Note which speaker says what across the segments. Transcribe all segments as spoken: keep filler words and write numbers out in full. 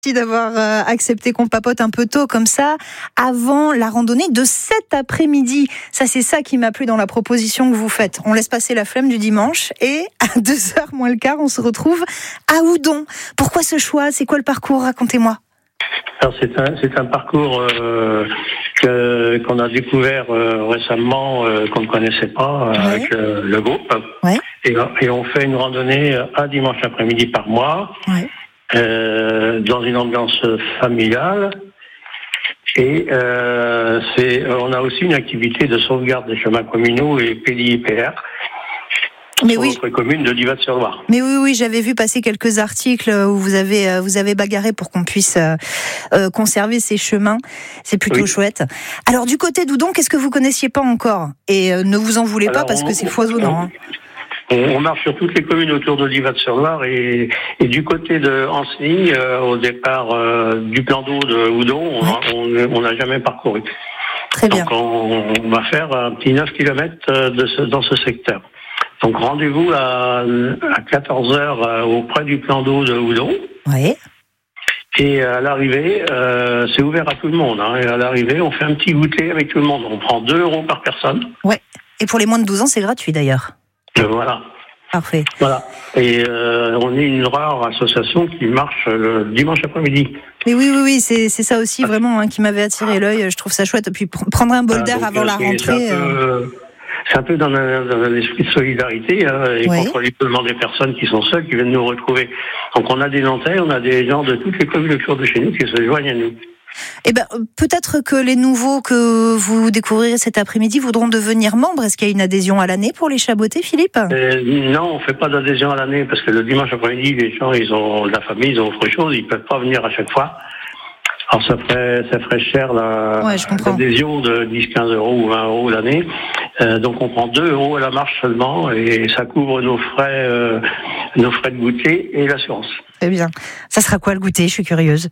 Speaker 1: Merci d'avoir euh, accepté qu'on papote un peu tôt comme ça, avant la randonnée de cet après-midi. Ça, c'est ça qui m'a plu dans la proposition que vous faites. On laisse passer la flemme du dimanche et à deux heures moins le quart, on se retrouve à Oudon. Pourquoi ce choix ? C'est quoi le parcours ? Racontez-moi.
Speaker 2: Alors c'est un c'est un parcours euh, que qu'on a découvert euh, récemment, euh, qu'on ne connaissait pas euh,
Speaker 1: Ouais.
Speaker 2: avec euh, le groupe.
Speaker 1: Ouais.
Speaker 2: Et, et on fait une randonnée un dimanche après-midi par mois.
Speaker 1: Ouais.
Speaker 2: Euh, dans une ambiance familiale, et euh, c'est, on a aussi une activité de sauvegarde des chemins communaux et P D I P R
Speaker 1: Mais
Speaker 2: sur
Speaker 1: oui.
Speaker 2: notre commune de Divat-sur-Loire.
Speaker 1: Mais oui, oui, j'avais vu passer quelques articles où vous avez, vous avez bagarré pour qu'on puisse euh, euh, conserver ces chemins. C'est plutôt
Speaker 2: Oui.
Speaker 1: chouette. Alors, du côté d'Oudon, qu'est-ce que vous connaissiez pas encore ? Et euh, ne vous en voulez
Speaker 2: Alors,
Speaker 1: pas parce
Speaker 2: on-
Speaker 1: que c'est foisonnant. Hein.
Speaker 2: On, on marche sur toutes les communes autour de Divat-sur-Loire et, et du côté de Ancenis, euh, au départ euh, du plan d'eau de Oudon, on on n'a jamais parcouru.
Speaker 1: Très bien.
Speaker 2: Donc on, on va faire un petit neuf kilomètres de ce, dans ce secteur. Donc rendez-vous à, à quatorze heures auprès du plan d'eau de Oudon.
Speaker 1: Oui.
Speaker 2: Et à l'arrivée, euh, c'est ouvert à tout le monde. Hein, et à l'arrivée, on fait un petit goûter avec tout le monde. On prend deux euros par personne.
Speaker 1: Ouais. Et pour les moins de douze ans, c'est gratuit d'ailleurs.
Speaker 2: Euh, voilà.
Speaker 1: Parfait.
Speaker 2: Voilà. Et euh, on est une rare association qui marche le dimanche après-midi.
Speaker 1: Mais oui, oui, oui, c'est, c'est ça aussi vraiment hein, qui m'avait attiré l'œil. Je trouve ça chouette. Puis pr- prendre un bol
Speaker 2: Ah,
Speaker 1: d'air
Speaker 2: donc,
Speaker 1: avant
Speaker 2: euh,
Speaker 1: la
Speaker 2: c'est-
Speaker 1: rentrée.
Speaker 2: C'est un, peu,
Speaker 1: euh,
Speaker 2: euh, c'est un peu dans un, dans un esprit de solidarité hein, et
Speaker 1: Oui.
Speaker 2: contre l'isolement des personnes qui sont seules, qui viennent nous retrouver. Donc on a des Nantais, on a des gens de toutes les communes autour de chez nous qui se joignent à nous.
Speaker 1: Eh ben, peut-être que les nouveaux que vous découvrirez cet après-midi voudront devenir membres. Est-ce qu'il y a une adhésion à l'année pour les chaboter, Philippe ?
Speaker 2: Euh, non, on fait pas d'adhésion à l'année parce que le dimanche après-midi, les gens, ils ont la famille, ils ont autre chose, ils peuvent pas venir à chaque fois. Alors ça ferait, ça ferait cher la,
Speaker 1: Ouais, je comprends.
Speaker 2: l'adhésion de dix, quinze euros ou vingt euros l'année. Euh, donc on prend deux euros à la marche seulement et ça couvre nos frais, euh, nos frais de goûter et l'assurance.
Speaker 1: Très bien. Ça sera quoi le goûter ? Je suis curieuse.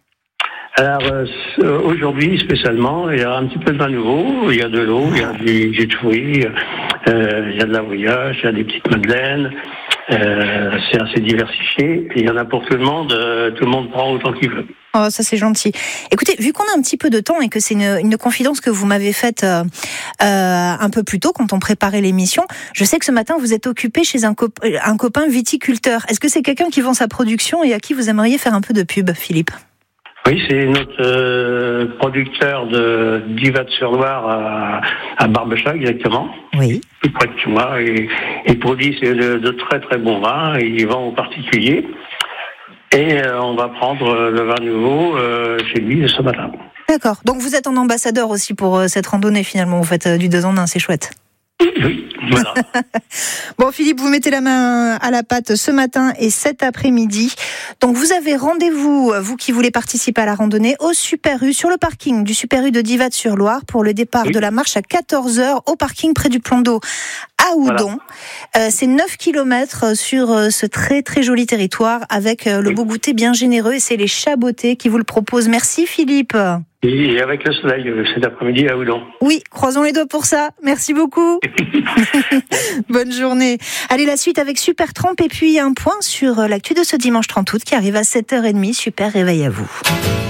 Speaker 2: Alors euh, aujourd'hui spécialement, il y a un petit peu de vin nouveau, il y a de l'eau, il y a du jus de fruits, euh, il y a de la brioche, il y a des petites madeleines. Euh, c'est assez diversifié et il y en a pour tout le monde. Euh, tout le monde prend autant qu'il veut.
Speaker 1: Oh, ça c'est gentil. Écoutez, vu qu'on a un petit peu de temps et que c'est une, une confidence que vous m'avez faite euh, euh, un peu plus tôt quand on préparait l'émission, je sais que ce matin vous êtes occupé chez un, cop- un copain viticulteur. Est-ce que c'est quelqu'un qui vend sa production et à qui vous aimeriez faire un peu de pub, Philippe ?
Speaker 2: Oui, c'est notre euh, producteur de Divat-sur-Loire à, à Barbechat exactement.
Speaker 1: Oui.
Speaker 2: Tout près de chez moi. Et il produit c'est de, de très très bons vins et il vend aux particuliers. Et euh, on va prendre euh, le vin nouveau euh, chez lui ce matin.
Speaker 1: D'accord. Donc vous êtes en ambassadeur aussi pour euh, cette randonnée finalement. Vous faites euh, du deux en un, c'est chouette.
Speaker 2: Oui, voilà.
Speaker 1: Bon, Philippe, vous mettez la main à la pâte ce matin et cet après-midi. Donc, vous avez rendez-vous, vous qui voulez participer à la randonnée, au Super U, sur le parking du Super U de Divat-sur-Loire pour le départ
Speaker 2: Oui.
Speaker 1: de la marche à quatorze heures au parking près du plan d'eau à Oudon. Voilà. Euh, c'est neuf kilomètres sur euh, ce très très joli territoire avec euh, le
Speaker 2: Oui.
Speaker 1: beau goûter bien généreux et c'est les Chabotés qui vous le proposent. Merci, Philippe.
Speaker 2: Et avec le soleil euh, cet après-midi à Oudon.
Speaker 1: Oui, croisons les doigts pour ça. Merci beaucoup. Bonne journée. Allez, la suite avec Super Tramp et puis un point sur l'actu de ce dimanche trente août qui arrive à sept heures trente. Super réveil à vous.